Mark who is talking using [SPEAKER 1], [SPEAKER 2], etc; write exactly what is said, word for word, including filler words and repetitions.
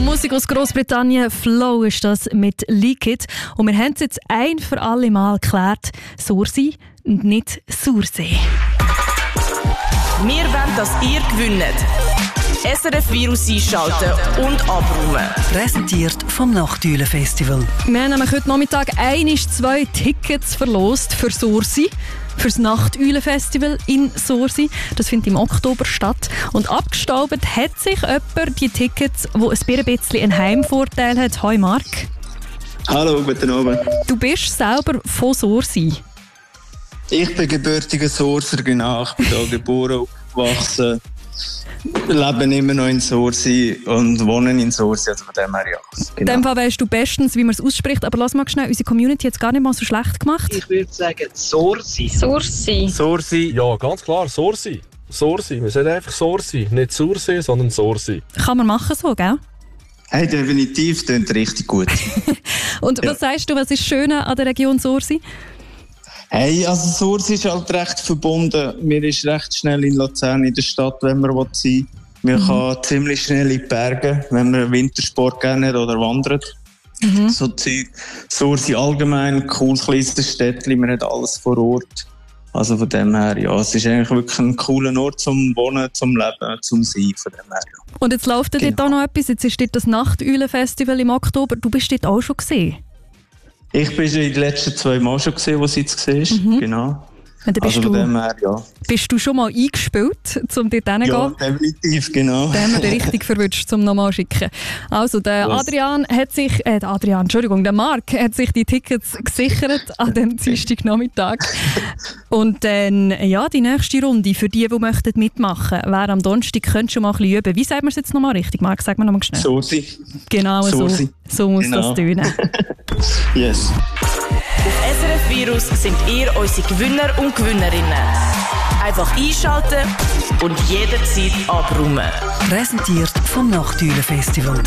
[SPEAKER 1] Musik aus Großbritannien, Flow ist das mit Leak It. Und wir haben es jetzt ein für alle Mal geklärt: Sursee und nicht Sursee.
[SPEAKER 2] Wir wollen, dass ihr gewinnt. S R F Virus einschalten und abräumen.
[SPEAKER 3] Präsentiert vom Nachteulen-Festival.
[SPEAKER 1] Wir haben nämlich heute Nachmittag ein, zwei Tickets verlost für Sursee, für das Nachteulen-Festival in Sursee. Das findet im Oktober statt. Und abgestaubt hat sich jemand die Tickets, wo ein bisschen einen Heimvorteil hat. Hoi Marc.
[SPEAKER 4] Hallo, guten Abend.
[SPEAKER 1] Du bist selber von Sursee.
[SPEAKER 4] Ich bin gebürtiger Surser, genau. Ich bin hier geboren, aufgewachsen. Wir leben immer noch in Sursee und wohnen in Sursee, also von dem her ja. Genau.
[SPEAKER 1] In dem Fall weißt du bestens, wie man es ausspricht, aber lass mal schnell, unsere Community hat es gar nicht mal so schlecht gemacht.
[SPEAKER 5] Ich würde sagen Sursee.
[SPEAKER 6] Sursee.
[SPEAKER 7] Sursee. Ja, ganz klar, Sursee. Sursee. Wir sagen einfach Sursee. Nicht Sursee, sondern Sursee.
[SPEAKER 1] Kann man machen so, gell?
[SPEAKER 4] Hey, definitiv, klingt richtig gut.
[SPEAKER 1] Und
[SPEAKER 4] ja.
[SPEAKER 1] Was sagst du, was ist schön an der Region Sursee?
[SPEAKER 4] Hey, also Sursee ist halt recht verbunden. Man ist recht schnell in Luzern, in der Stadt, wenn man sein will. Man mhm. kann ziemlich schnell in die Berge, wenn man Wintersport gerne hat oder wandert. Mhm. So Zeug. Sursee allgemein, cooles kleines Städtchen, man hat alles vor Ort. Also von dem her, ja, es ist eigentlich wirklich ein cooler Ort zum Wohnen, zum Leben, zum Sein, von dem her, ja.
[SPEAKER 1] Und jetzt läuft genau. dort auch noch etwas, jetzt ist dort das Nachteulen-Festival im Oktober. Du bist dort auch schon gesehen?
[SPEAKER 4] Ich bin schon in den letzten zwei Mal schon gesehen, wo sie jetzt gesehen ist. Mhm. Genau. Also von dem her, ja.
[SPEAKER 1] Bist du schon mal eingespielt, um dort hinzugehen?
[SPEAKER 4] Ja, definitiv, genau.
[SPEAKER 1] Da haben wir dich richtig verwünscht, um nochmal zu schicken. Also, der Was? Adrian hat sich, äh, der Adrian, Entschuldigung, der Marc hat sich die Tickets gesichert an dem Dienstagnachmittag. Und dann, ja, die nächste Runde für die, die möchten mitmachen, wäre am Donnerstag, könnt ihr schon mal ein bisschen üben. Wie sagt man es jetzt nochmal richtig, Marc? Sag mal nochmal schnell.
[SPEAKER 4] Sursee.
[SPEAKER 1] Genau
[SPEAKER 4] Sursee.
[SPEAKER 1] so. So muss genau. das tönen.
[SPEAKER 4] Yes.
[SPEAKER 2] Auf S R F Virus sind ihr unsere Gewinner und Gewinnerinnen. Einfach einschalten und jederzeit abräumen.
[SPEAKER 3] Präsentiert vom Nachteulen-Festival.